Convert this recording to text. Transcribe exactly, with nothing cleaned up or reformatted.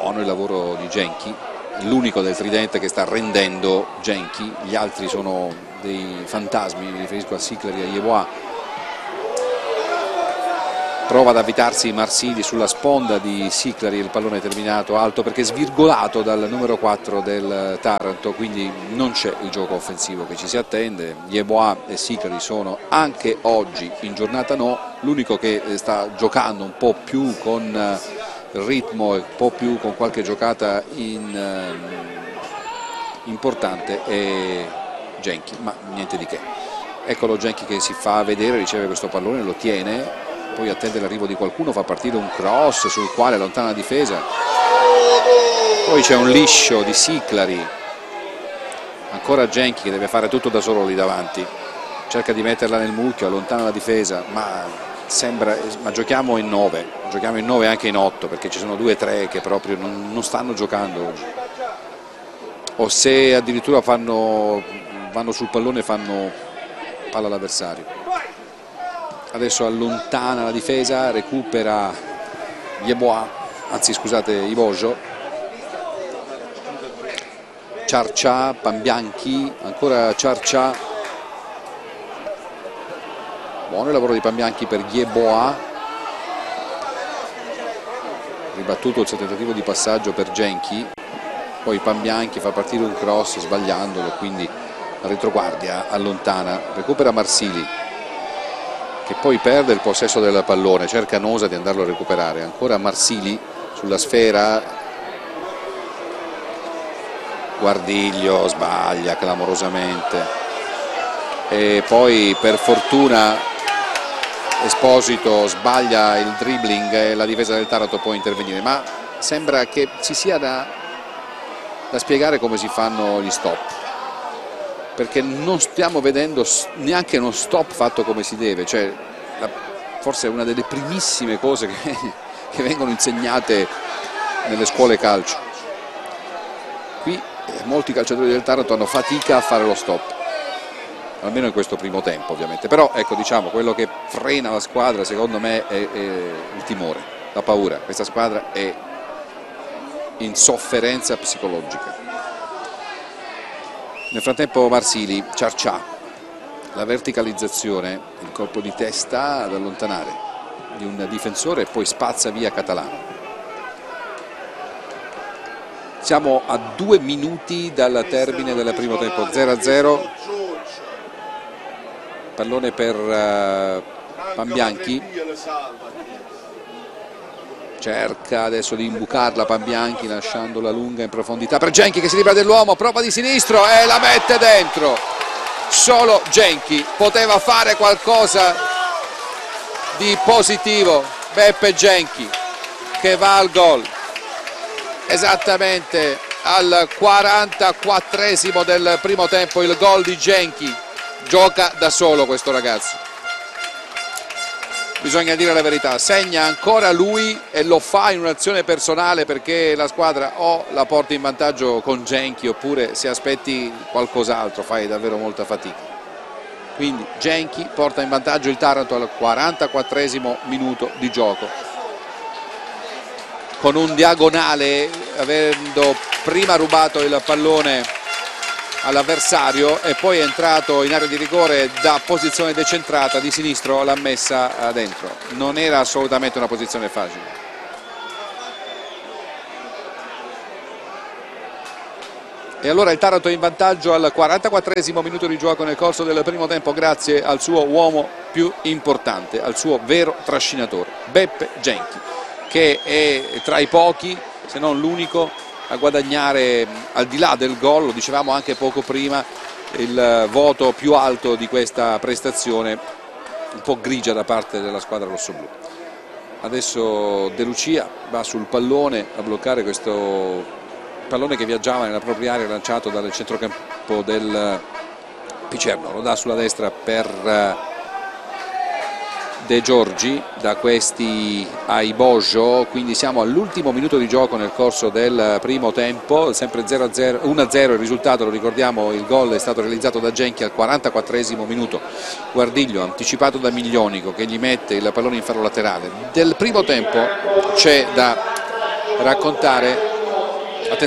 Buono il lavoro di Genchi, l'unico del tridente che sta rendendo Genchi, gli altri sono dei fantasmi, mi riferisco a Sicleri e a Yeboah. Prova ad avvitarsi Marsili sulla sponda di Sicleri, il pallone è terminato alto perché svirgolato dal numero quattro del Taranto, quindi non c'è il gioco offensivo che ci si attende. Yeboah e Sicleri sono anche oggi in giornata no, l'unico che sta giocando un po' più con ritmo e un po' più con qualche giocata in, um, importante è Genchi, ma niente di che. Eccolo Genchi che si fa vedere, riceve questo pallone, lo tiene, poi attende l'arrivo di qualcuno, fa partire un cross sul quale allontana la difesa, poi c'è un liscio di Sicleri, ancora Genchi che deve fare tutto da solo lì davanti, cerca di metterla nel mucchio, allontana la difesa, ma sembra, ma giochiamo in nove, giochiamo in nove anche in otto, perché ci sono due o tre che proprio non, non stanno giocando oggi, o se addirittura fanno, vanno sul pallone fanno palla all'avversario. Adesso allontana la difesa, recupera Yeboah, anzi scusate Ibojo, Ciarcia, Pambianchi, ancora Ciarcia, buono il lavoro di Pambianchi per Yeboah, ribattuto il suo tentativo di passaggio per Genchi, poi Pambianchi fa partire un cross sbagliandolo, quindi la retroguardia allontana, recupera Marsili che poi perde il possesso del pallone, cerca Nosa di andarlo a recuperare, ancora Marsili sulla sfera, Guardiglio sbaglia clamorosamente e poi per fortuna Esposito sbaglia il dribbling e la difesa del Taranto può intervenire, ma sembra che ci sia da, da spiegare come si fanno gli stop, perché non stiamo vedendo neanche uno stop fatto come si deve, cioè la, forse è una delle primissime cose che, che vengono insegnate nelle scuole calcio. Qui eh, molti calciatori del Taranto hanno fatica a fare lo stop, almeno in questo primo tempo ovviamente, però ecco, diciamo, quello che frena la squadra secondo me è, è il timore, la paura. Questa squadra è in sofferenza psicologica. Nel frattempo Marsili, Ciarcia, la verticalizzazione, il colpo di testa ad allontanare di un difensore e poi spazza via Catalano. Siamo a due minuti dal termine del primo tempo, zero a zero, pallone per uh, Pambianchi, cerca adesso di imbucarla Pambianchi lasciandola lunga in profondità per Genchi che si libera dell'uomo, prova di sinistro e la mette dentro. Solo Genchi poteva fare qualcosa di positivo, Beppe Genchi che va al gol esattamente al quarantaquattresimo del primo tempo, il gol di Genchi, gioca da solo questo ragazzo. Bisogna dire la verità, segna ancora lui e lo fa in un'azione personale perché la squadra o la porta in vantaggio con Genchi oppure se aspetti qualcos'altro fai davvero molta fatica. Quindi Genchi porta in vantaggio il Taranto al quarantaquattresimo minuto di gioco. Con un diagonale, avendo prima rubato il pallone all'avversario e poi è entrato in area di rigore da posizione decentrata di sinistro, l'ha messa dentro. Non era assolutamente una posizione facile. E allora il Taranto è in vantaggio al quarantaquattresimo minuto di gioco nel corso del primo tempo grazie al suo uomo più importante, al suo vero trascinatore, Beppe Genchi, che è tra i pochi, se non l'unico, a guadagnare al di là del gol, lo dicevamo anche poco prima, il voto più alto di questa prestazione un po' grigia da parte della squadra rossoblù. Adesso De Lucia va sul pallone a bloccare questo pallone che viaggiava nella propria area lanciato dal centrocampo del Picerno, lo dà sulla destra per De Giorgi, da questi a Ibojo, quindi siamo all'ultimo minuto di gioco nel corso del primo tempo, sempre zero a zero, uno a zero il risultato, lo ricordiamo, il gol è stato realizzato da Genchi al quarantaquattresimo minuto, Guardiglio anticipato da Miglionico che gli mette il pallone in faro laterale. Del primo tempo c'è da raccontare